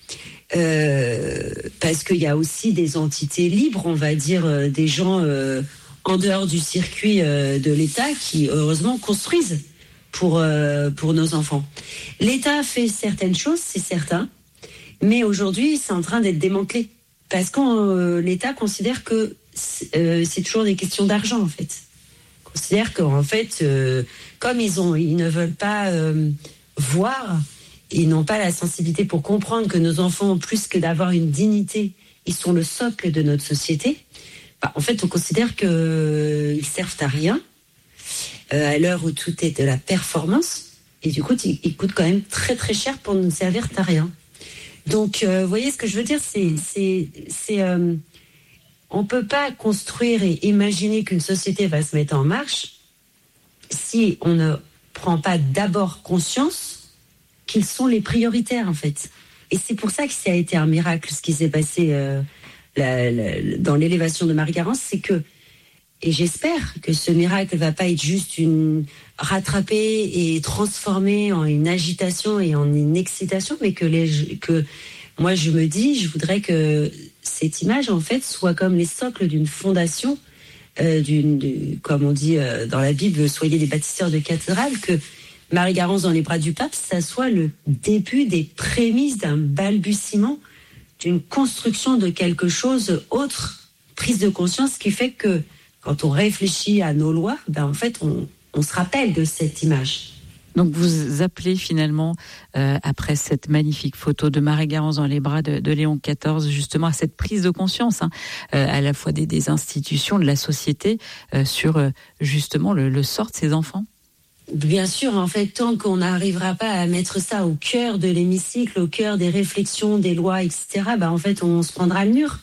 Euh, parce qu'il y a aussi des entités libres, on va dire, euh, des gens euh, en dehors du circuit euh, de l'État qui, heureusement, construisent pour, euh, pour nos enfants. L'État fait certaines choses, c'est certain, mais aujourd'hui, c'est en train d'être démantelé. Parce que euh, l'État considère que c'est, euh, c'est toujours des questions d'argent, en fait. Considère qu'en fait, euh, comme ils, ont, ils ne veulent pas euh, voir... Ils n'ont pas la sensibilité pour comprendre que nos enfants, plus que d'avoir une dignité, ils sont le socle de notre société. Bah, en fait, on considère qu'ils euh, servent à rien euh, à l'heure où tout est de la performance. Et du coup, ils, ils coûtent quand même très très cher pour ne servir à rien. Donc, euh, vous voyez ce que je veux dire, c'est, c'est, c'est, euh, on ne peut pas construire et imaginer qu'une société va se mettre en marche si on ne prend pas d'abord conscience qu'ils sont les prioritaires, en fait. Et c'est pour ça que ça a été un miracle, ce qui s'est passé euh, la, la, dans l'élévation de Marie-Garance, c'est que, et j'espère que ce miracle ne va pas être juste une rattrapée et transformée en une agitation et en une excitation, mais que, les, que moi, je me dis, je voudrais que cette image, en fait, soit comme les socles d'une fondation, euh, d'une, d'une, comme on dit euh, dans la Bible, soyez des bâtisseurs de cathédrales, que Marie-Garance dans les bras du pape, ça soit le début des prémices d'un balbutiement, d'une construction de quelque chose autre, prise de conscience qui fait que quand on réfléchit à nos lois, ben en fait on, on se rappelle de cette image. Donc vous appelez finalement, euh, après cette magnifique photo de Marie-Garance dans les bras de, de Léon quatorze, justement à cette prise de conscience, hein, euh, à la fois des, des institutions, de la société, euh, sur euh, justement le, le sort de ces enfants. Bien sûr, en fait, tant qu'on n'arrivera pas à mettre ça au cœur de l'hémicycle, au cœur des réflexions, des lois, et cetera, bah en fait, on se prendra le mur.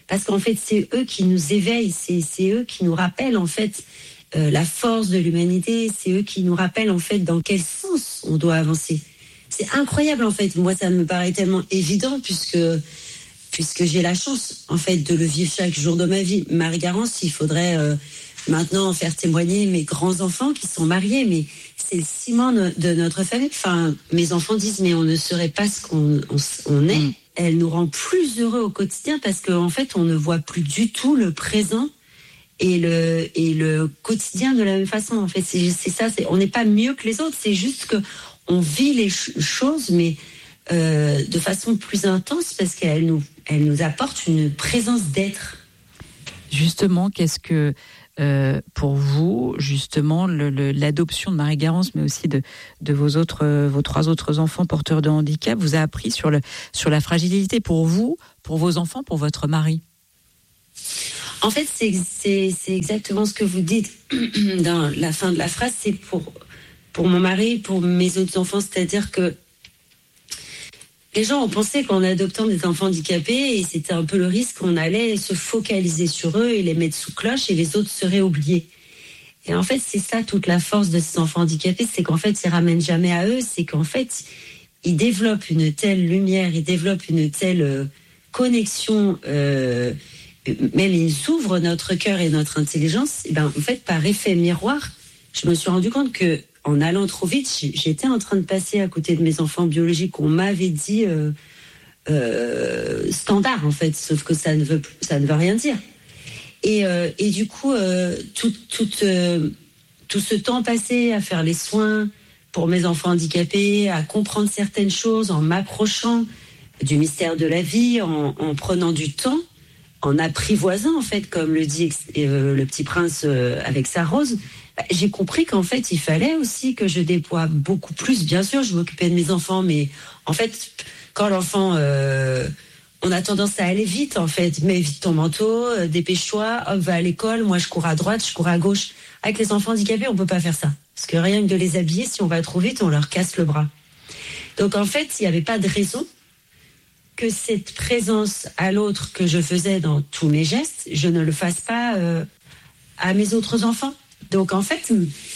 Parce qu'en fait, c'est eux qui nous éveillent, c'est, c'est eux qui nous rappellent en fait euh, la force de l'humanité, c'est eux qui nous rappellent en fait dans quel sens on doit avancer. C'est incroyable en fait. Moi, ça me paraît tellement évident puisque puisque j'ai la chance en fait de le vivre chaque jour de ma vie. Marie Garance, il faudrait euh, maintenant faire témoigner mes grands enfants qui sont mariés, mais c'est le ciment de notre famille. Enfin, mes enfants disent mais on ne serait pas ce qu'on on, on est. Mmh. Elle nous rend plus heureux au quotidien parce qu'en fait, on ne voit plus du tout le présent et le, et le quotidien de la même façon. En fait, c'est, c'est ça, c'est, on n'est pas mieux que les autres, c'est juste qu'on vit les ch- choses, mais euh, de façon plus intense parce qu'elle nous, elle nous apporte une présence d'être. Justement, qu'est-ce que, euh, pour vous, justement, le, le, l'adoption de Marie Garance, mais aussi de, de vos autres, euh, vos trois autres enfants porteurs de handicap, vous a appris sur, le, sur la fragilité pour vous, pour vos enfants, pour votre mari? En fait, c'est, c'est, c'est exactement ce que vous dites dans la fin de la phrase. C'est pour, pour mon mari, pour mes autres enfants. C'est-à-dire que les gens ont pensé qu'en adoptant des enfants handicapés, et c'était un peu le risque, qu'on allait se focaliser sur eux et les mettre sous cloche et les autres seraient oubliés. Et en fait, c'est ça toute la force de ces enfants handicapés, c'est qu'en fait, ils ramènent jamais à eux, c'est qu'en fait, ils développent une telle lumière, ils développent une telle euh, connexion, euh, même ils ouvrent notre cœur et notre intelligence. Et ben, en fait, par effet miroir, je me suis rendu compte que en allant trop vite, j'étais en train de passer à côté de mes enfants biologiques. On m'avait dit euh, euh, standard en fait, sauf que ça ne veut ça ne veut rien dire. Et, euh, et du coup, euh, tout tout euh, tout ce temps passé à faire les soins pour mes enfants handicapés, à comprendre certaines choses, en m'approchant du mystère de la vie, en, en prenant du temps, en apprivoisant en fait, comme le dit euh, le Petit Prince euh, avec sa rose. J'ai compris qu'en fait, il fallait aussi que je déploie beaucoup plus. Bien sûr, je m'occupais de mes enfants, mais en fait, quand l'enfant, euh, on a tendance à aller vite, en fait. Mets vite ton manteau, euh, dépêche-toi, hop, va à l'école. Moi, je cours à droite, je cours à gauche. Avec les enfants handicapés, on peut pas faire ça. Parce que rien que de les habiller, si on va trop vite, on leur casse le bras. Donc, en fait, il n'y avait pas de raison que cette présence à l'autre que je faisais dans tous mes gestes, je ne le fasse pas euh, à mes autres enfants. Donc en fait,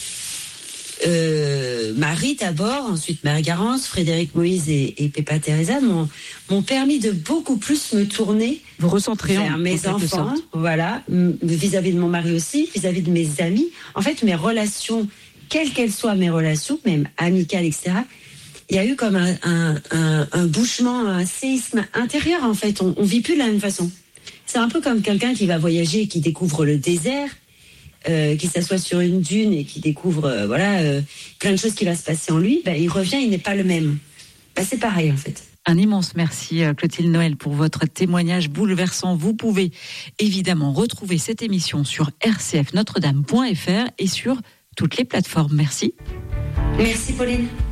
euh, Marie d'abord, ensuite Marie Garance, Frédéric Moïse et, et Pépa Teresa m'ont, m'ont permis de beaucoup plus me tourner Vous recentrer vers en, mes en enfants, voilà, vis-à-vis de mon mari aussi, vis-à-vis de mes amis. En fait, mes relations, quelles qu'elles soient mes relations, même amicales, et cetera, il y a eu comme un, un, un, un bouchement, un séisme intérieur en fait. On, on vit plus de la même façon. C'est un peu comme quelqu'un qui va voyager et qui découvre le désert. Euh, qui s'assoit sur une dune et qui découvre euh, voilà euh, plein de choses qui va se passer en lui, ben, il revient, il n'est pas le même. Ben, c'est pareil en fait. Un immense merci Clotilde Noël pour votre témoignage bouleversant. Vous pouvez évidemment retrouver cette émission sur r c f notre dame point f r et sur toutes les plateformes. Merci. Merci Pauline.